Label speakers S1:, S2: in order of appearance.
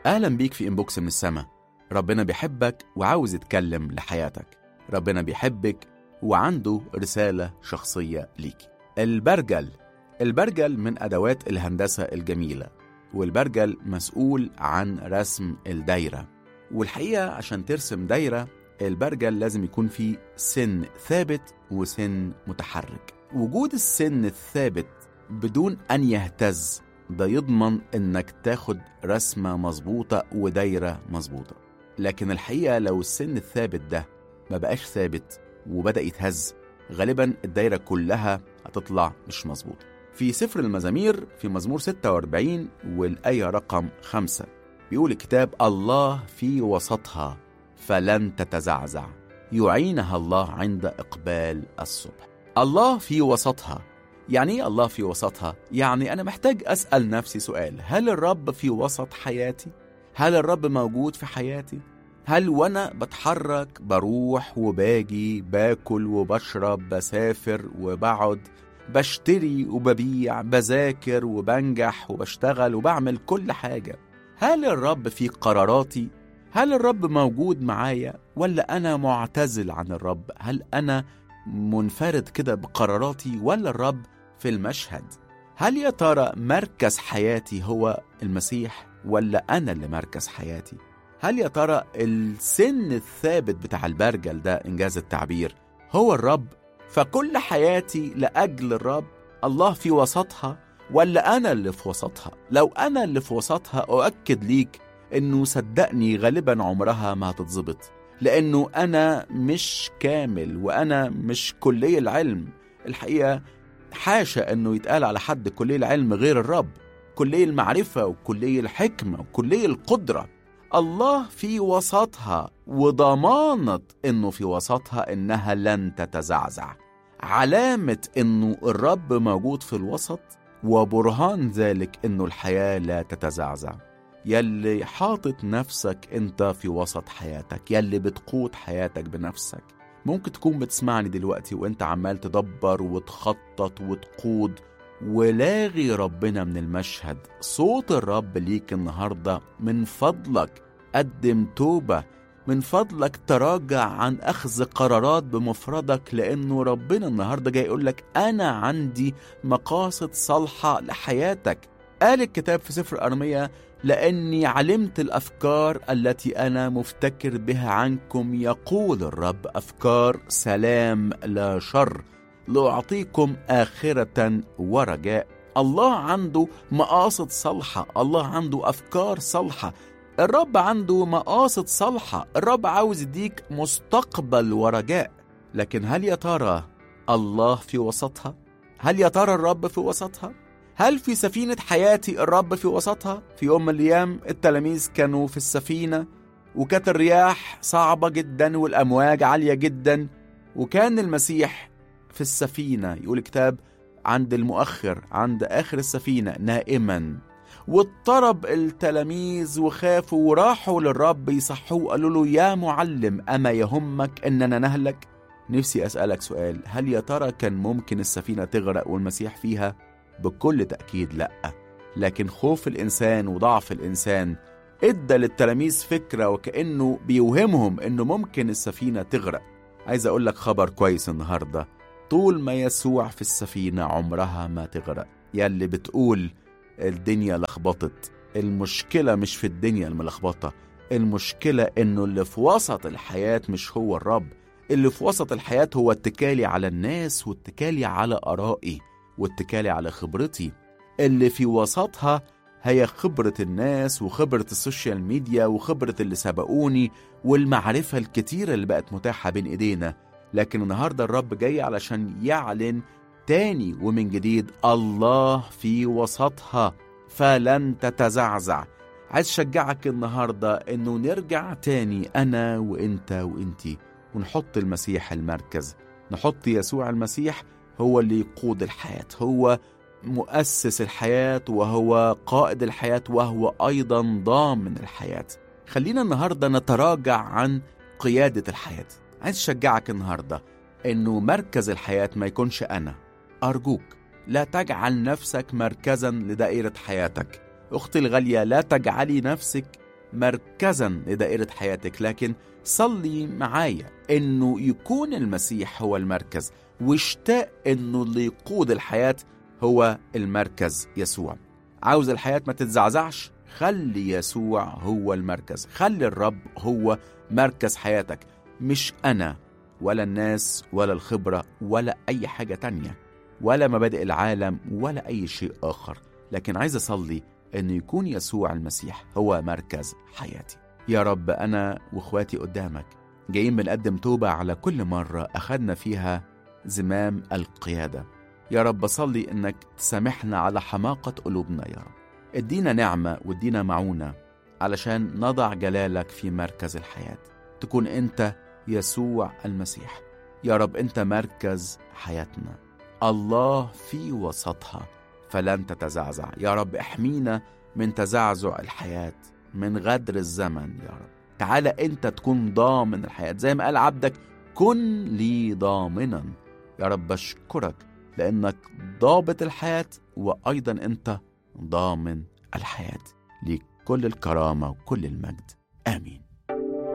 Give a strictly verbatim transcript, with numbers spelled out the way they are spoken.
S1: أهلا بيك في إنبوكس من السما. ربنا بيحبك وعاوز يتكلم لحياتك. ربنا بيحبك وعنده رسالة شخصية ليك. البرجل البرجل من أدوات الهندسة الجميلة، والبرجل مسؤول عن رسم الدايرة. والحقيقة عشان ترسم دايرة البرجل لازم يكون فيه سن ثابت وسن متحرك. وجود السن الثابت بدون أن يهتز ده يضمن إنك تاخد رسمة مظبوطة ودايرة مظبوطة. لكن الحقيقة لو السن الثابت ده ما بقاش ثابت وبدأ يتهز، غالبا الدايرة كلها هتطلع مش مظبوطة. في سفر المزامير في مزمور ستة وأربعين والآية رقم خمسة بيقول الكتاب: الله في وسطها فلن تتزعزع، يعينها الله عند إقبال الصبح. الله في وسطها. يعني ايه الله في وسطها؟ يعني أنا محتاج أسأل نفسي سؤال: هل الرب في وسط حياتي؟ هل الرب موجود في حياتي؟ هل وأنا بتحرك بروح وباجي باكل وبشرب بسافر وبقعد بشتري وببيع بذاكر وبنجح وبشتغل وبعمل كل حاجة، هل الرب في قراراتي؟ هل الرب موجود معايا ولا أنا معتزل عن الرب؟ هل أنا منفرد كده بقراراتي ولا الرب في المشهد؟ هل يا ترى مركز حياتي هو المسيح ولا أنا اللي مركز حياتي؟ هل يا ترى السن الثابت بتاع البرجل ده إنجاز التعبير هو الرب؟ فكل حياتي لأجل الرب، الله في وسطها ولا أنا اللي في وسطها؟ لو أنا اللي في وسطها أؤكد ليك إنه صدقني غالبا عمرها ما هتتظبط، لأنه أنا مش كامل وأنا مش كلي العلم. الحقيقة حاشا أنه يتقال على حد كلي العلم غير الرب، كلي المعرفة وكلي الحكمة وكلي القدرة. الله في وسطها، وضمانة أنه في وسطها إنها لن تتزعزع. علامة أنه الرب موجود في الوسط وبرهان ذلك أنه الحياة لا تتزعزع. يلي حاطط نفسك انت في وسط حياتك، يلي بتقود حياتك بنفسك. ممكن تكون بتسمعني دلوقتي وانت عمال تدبر وتخطط وتقود ولاغي ربنا من المشهد. صوت الرب ليك النهاردة: من فضلك قدم توبة، من فضلك تراجع عن أخذ قرارات بمفردك، لأنه ربنا النهاردة جاي يقولك أنا عندي مقاصد صالحة لحياتك. قال الكتاب في سفر أرميا: لأني علمت الأفكار التي أنا مفتكر بها عنكم، يقول الرب، أفكار سلام لا شر، لأعطيكم آخرة ورجاء. الله عنده مقاصد صالحة، الله عنده أفكار صالحة، الرب عنده مقاصد صالحة، الرب عاوز يديك مستقبل ورجاء. لكن هل يا ترى الله في وسطها؟ هل يا ترى الرب في وسطها؟ هل في سفينة حياتي الرب في وسطها؟ في يوم من الأيام التلاميذ كانوا في السفينة وكانت الرياح صعبة جدا والأمواج عالية جدا، وكان المسيح في السفينة. يقول الكتاب عند المؤخر، عند آخر السفينة نائما. واضطرب التلاميذ وخافوا وراحوا للرب يصحوه، قالوا له: يا معلم، أما يهمك أننا نهلك؟ نفسي أسألك سؤال: هل يا ترى كان ممكن السفينة تغرق والمسيح فيها؟ بكل تأكيد لأ. لكن خوف الإنسان وضعف الإنسان إدى للتلاميذ فكرة وكأنه بيوهمهم أنه ممكن السفينة تغرق. عايز أقول لك خبر كويس النهاردة: طول ما يسوع في السفينة عمرها ما تغرق. ياللي بتقول الدنيا لخبطت، المشكلة مش في الدنيا الملخبطة، المشكلة أنه اللي في وسط الحياة مش هو الرب. اللي في وسط الحياة هو اتكالي على الناس واتكالي على آرائي واتكالي على خبرتي. اللي في وسطها هي خبرة الناس وخبرة السوشيال ميديا وخبرة اللي سبقوني والمعرفة الكتيرة اللي بقت متاحة بين إيدينا. لكن النهاردة الرب جاي علشان يعلن تاني ومن جديد: الله في وسطها فلن تتزعزع. عايز شجعك النهاردة إنه نرجع تاني أنا وإنت وإنتي ونحط المسيح المركز، نحط يسوع المسيح هو اللي يقود الحياة، هو مؤسس الحياة وهو قائد الحياة وهو أيضا ضامن الحياة. خلينا النهاردة نتراجع عن قيادة الحياة. عايز شجعك النهاردة إنه مركز الحياة ما يكونش أنا. أرجوك لا تجعل نفسك مركزا لدائرة حياتك. أختي الغالية، لا تجعلي نفسك مركزا لدائرة حياتك، لكن صلي معايا إنه يكون المسيح هو المركز، واشتاق إنه اللي يقود الحياة هو المركز يسوع. عاوز الحياة ما تتزعزعش؟ خلي يسوع هو المركز، خلي الرب هو مركز حياتك، مش أنا ولا الناس ولا الخبرة ولا أي حاجة تانية ولا مبادئ العالم ولا أي شيء آخر، لكن عايز أصلي أن يكون يسوع المسيح هو مركز حياتي. يا رب أنا وإخواتي قدامك جايين بنقدم توبة على كل مرة أخذنا فيها زمام القيادة. يا رب صلي أنك تسامحنا على حماقة قلوبنا. يا رب ادينا نعمة وادينا معونة علشان نضع جلالك في مركز الحياة، تكون أنت يسوع المسيح. يا رب أنت مركز حياتنا، الله في وسطها فلن تتزعزع. يا رب احمينا من تزعزع الحياة، من غدر الزمن. يا رب تعالى أنت تكون ضامن الحياة، زي ما قال عبدك كن لي ضامنا. يا رب بشكرك لأنك ضابط الحياة، وأيضا أنت ضامن الحياة. ليك كل الكرامة وكل المجد. آمين.